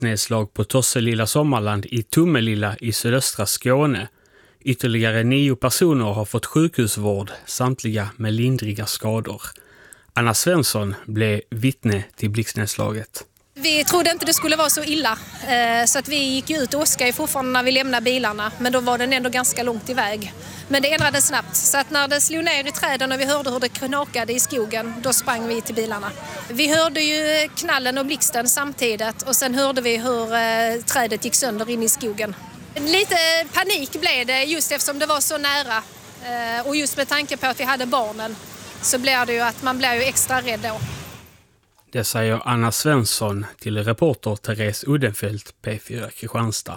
vittneslag på Tosselilla Sommarland i Tummelilla i sydöstra Skåne. Ytterligare 9 personer har fått sjukhusvård, samtliga med lindriga skador. Anna Svensson blev vittne till blixtnedslaget. Vi trodde inte det skulle vara så illa, så att vi gick ut och åskade fortfarande när vi lämnade bilarna, men då var den ändå ganska långt iväg. Men det ändrades snabbt, så att när det slog ner i träden och vi hörde hur det knakade i skogen, då sprang vi till bilarna. Vi hörde ju knallen och blixten samtidigt och sen hörde vi hur trädet gick sönder in i skogen. Lite panik blev det just eftersom det var så nära och just med tanke på att vi hade barnen så blev det ju att man blev ju extra rädd då. Det säger Anna Svensson till reporter Therese Uddenfelt, P4 Kristianstad.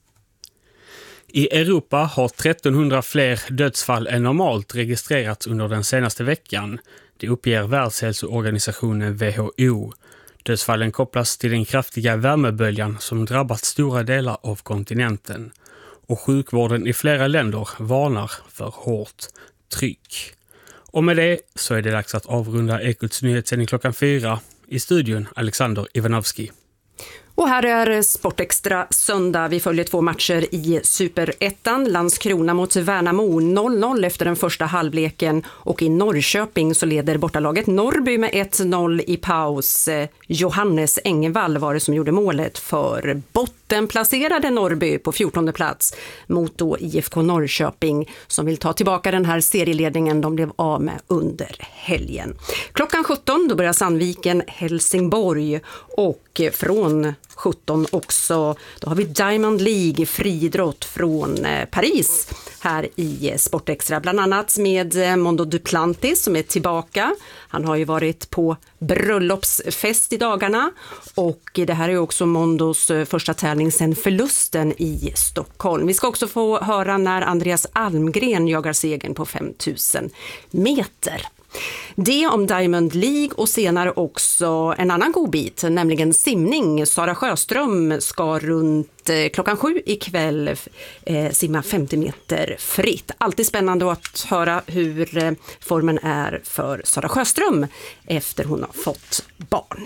I Europa har 1300 fler dödsfall än normalt registrerats under den senaste veckan. Det uppger Världshälsoorganisationen WHO. Dödsfallen kopplas till den kraftiga värmeböljan som drabbat stora delar av kontinenten. Och sjukvården i flera länder varnar för hårt tryck. Och med det så är det dags att avrunda Ekots nyhetssändning klockan 4. I studion Alexander Ivanovski. Och här är Sportextra söndag. Vi följer 2 matcher i Superettan. Landskrona mot Värnamo 0-0 efter den första halvleken. Och i Norrköping så leder bortalaget Norrby med 1-0 i paus. Johannes Engvall var det som gjorde målet för bottenplacerade Norrby på 14:e plats. Mot då IFK Norrköping som vill ta tillbaka den här serieledningen de blev av med under helgen. Klockan 17 då börjar Sandviken Helsingborg och från 17 också, då har vi Diamond League friidrott från Paris här i Sportextra. Bland annat med Mondo Duplantis som är tillbaka. Han har ju varit på bröllopsfest i dagarna och det här är också Mondos första tävling sedan förlusten i Stockholm. Vi ska också få höra när Andreas Almgren jagar segern på 5000 meter. Det om Diamond League och senare också en annan god bit, nämligen simning. Sara Sjöström ska runt klockan 7 ikväll simma 50 meter fritt. Alltid spännande att höra hur formen är för Sara Sjöström efter hon har fått barn.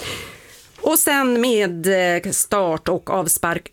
Och sen med start och avspark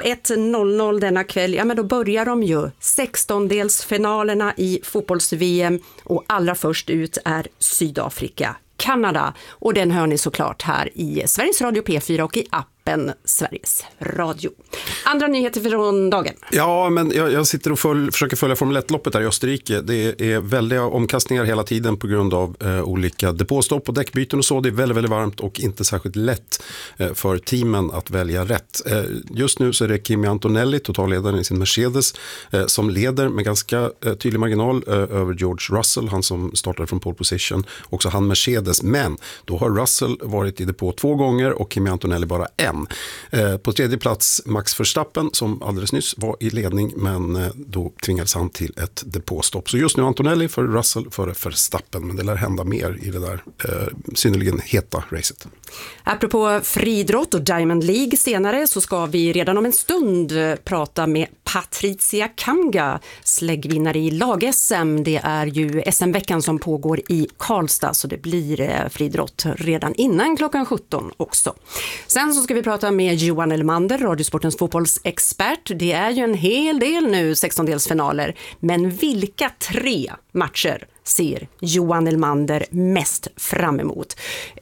21.00 denna kväll, ja men då börjar de ju 16-delsfinalerna i fotbolls-VM och allra först ut är Sydafrika, Kanada. Och den hör ni såklart här i Sveriges Radio P4 och i appen Sveriges Radio. Andra nyheter från dagen. Ja, men jag sitter och försöker följa Formel 1-loppet här i Österrike. Det är väldiga omkastningar hela tiden på grund av olika depåstopp och däckbyten och så. Det är väldigt, väldigt varmt och inte särskilt lätt för teamen att välja rätt. Just nu så är det Kimi Antonelli, totalledaren i sin Mercedes, som leder med ganska tydlig marginal över George Russell, han som startade från pole position, också han Mercedes. Men då har Russell varit i depå 2 gånger och Kimi Antonelli bara 1. På tredje plats Max Verstappen som alldeles nyss var i ledning, men då tvingades han till ett depåstopp. Så just nu Antonelli för Russell före Verstappen, men det lär hända mer i det där synnerligen heta racet. Apropå friidrott och Diamond League senare så ska vi redan om en stund prata med Patricia Kanga, släggvinnare i lag-SM. Det är ju SM-veckan som pågår i Karlstad, så det blir friidrott redan innan klockan 17 också. Sen så ska vi prata med Johan Elmander, Radiosportens fotbollsexpert. Det är ju en hel del nu 16-delsfinaler, men vilka 3 matcher ser Johan Elmander mest fram emot?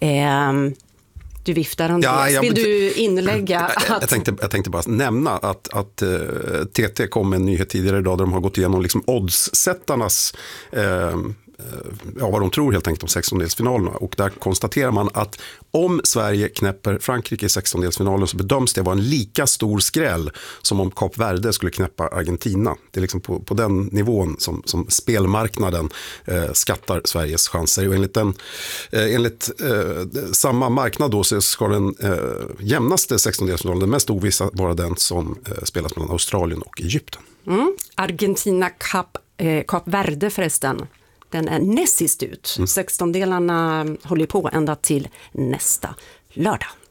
Du viftar, Andreas. Vill du inlägga att... Jag tänkte bara nämna att TT kom med en nyhet tidigare idag där de har gått igenom liksom oddssättarnas vad de tror helt enkelt om 16-delsfinalerna, och där konstaterar man att om Sverige knäpper Frankrike i 16-delsfinalen så bedöms det vara en lika stor skräll som om Kap Verde skulle knäppa Argentina. Det är liksom på den nivån som spelmarknaden skattar Sveriges chanser, och enligt samma marknad då så ska den jämnaste 16-delsfinalen, den mest ovissa, vara den som spelas mellan Australien och Egypten. Argentina Kap Verde förresten. Den är näst sist ut. 16-delarna håller på ända till nästa lördag.